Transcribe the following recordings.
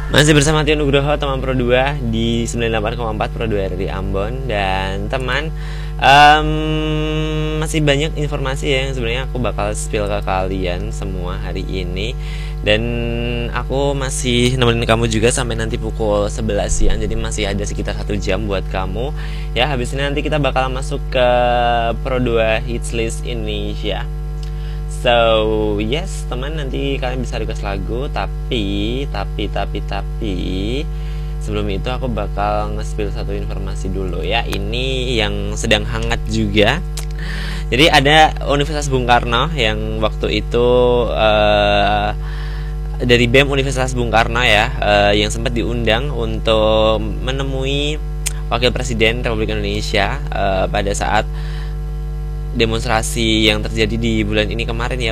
Masih bersama Tio Nugroho, teman Pro 2 di 98,4 Pro 2 RRI Ambon. Dan teman, masih banyak informasi yang sebenarnya aku bakal spill ke kalian semua hari ini. Dan aku masih nemenin kamu juga sampai nanti pukul 11 siang. Jadi masih ada sekitar 1 jam buat kamu. Ya, habis ini nanti kita bakal masuk ke Pro 2 Hits List Indonesia. So, yes, teman, nanti kalian bisa request lagu. Tapi sebelum itu aku bakal nge-spill satu informasi dulu ya. Ini yang sedang hangat juga. Jadi ada Universitas Bung Karno yang waktu itu dari BEM Universitas Bung Karno ya, yang sempat diundang untuk menemui Wakil Presiden Republik Indonesia pada saat demonstrasi yang terjadi di bulan ini kemarin ya,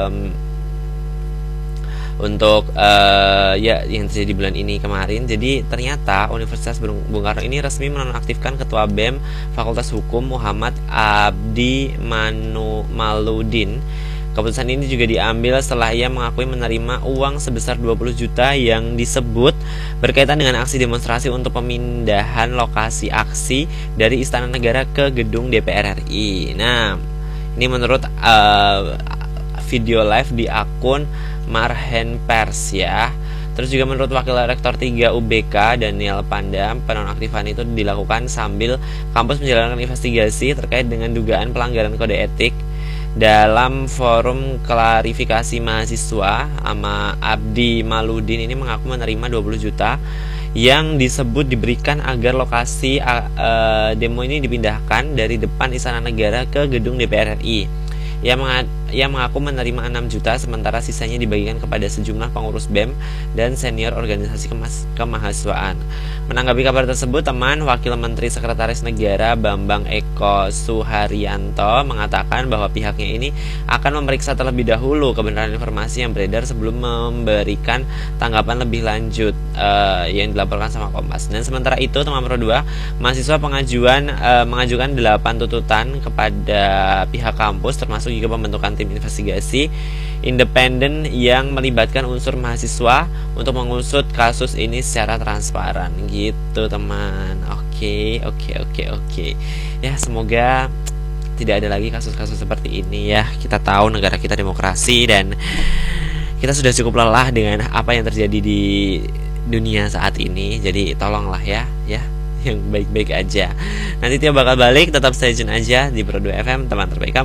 ya yang terjadi di bulan ini kemarin. Jadi ternyata Universitas Bung Karno ini resmi menonaktifkan Ketua BEM Fakultas Hukum Muhammad Abdi Maludin. Keputusan ini juga diambil setelah ia mengakui menerima uang sebesar 20 juta yang disebut berkaitan dengan aksi demonstrasi untuk pemindahan lokasi aksi dari Istana Negara ke gedung DPR RI. Nah, ini menurut video live di akun Marhen Pers ya. Terus juga menurut Wakil Rektor 3 UBK Daniel Panda, penonaktifan itu dilakukan sambil kampus menjalankan investigasi terkait dengan dugaan pelanggaran kode etik dalam forum klarifikasi mahasiswa. Ama Abdi Maludin ini mengaku menerima 20 juta yang disebut diberikan agar lokasi demo ini dipindahkan dari depan Istana Negara ke gedung DPR RI. Ia mengaku menerima 6 juta sementara sisanya dibagikan kepada sejumlah pengurus BEM dan senior organisasi kemahasiswaan. Menanggapi kabar tersebut, teman, Wakil Menteri Sekretaris Negara Bambang Eko Suharyanto mengatakan bahwa pihaknya ini akan memeriksa terlebih dahulu kebenaran informasi yang beredar sebelum memberikan tanggapan lebih lanjut yang dilaporkan sama Kompas. Dan sementara itu, teman Pro 2, mahasiswa mengajukan 8 tuntutan kepada pihak kampus, termasuk juga pembentukan tim investigasi independen yang melibatkan unsur mahasiswa untuk mengusut kasus ini secara transparan gitu, teman. Oke. Ya, semoga tidak ada lagi kasus-kasus seperti ini ya. Kita tahu negara kita demokrasi dan kita sudah cukup lelah dengan apa yang terjadi di dunia saat ini. Jadi tolonglah ya yang baik-baik aja. Nanti Tio bakal balik, tetap stay tune aja di Pro 2 FM, teman terbaik kamu.